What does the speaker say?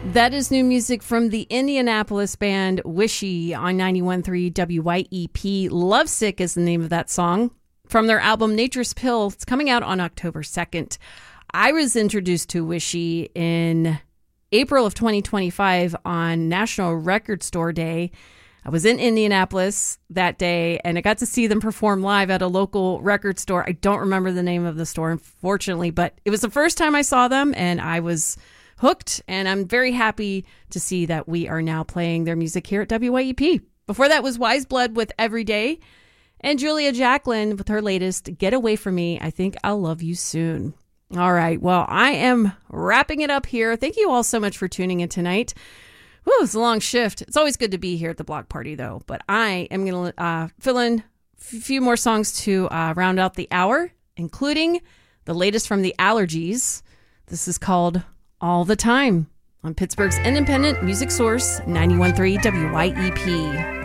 That is new music from the Indianapolis band Wishy on 91.3 WYEP. Lovesick is the name of that song from their album Nature's Pill. It's coming out on October 2nd. I was introduced to Wishy in April of 2025 on National Record Store Day. I was in Indianapolis that day, and I got to see them perform live at a local record store. I don't remember the name of the store, unfortunately, but it was the first time I saw them, and I was hooked, and I'm very happy to see that we are now playing their music here at WYEP. Before that was Wise Blood with Every Day, and Julia Jacklin with her latest Get Away From Me, I Think I'll Love You Soon. All right, well, I am wrapping it up here. Thank you all so much for tuning in tonight. Whew, it's a long shift. It's always good to be here at the block party, though. But I am going to fill in a few more songs to round out the hour, including the latest from the Allergies. This is called All the Time on Pittsburgh's independent music source, 91.3 WYEP.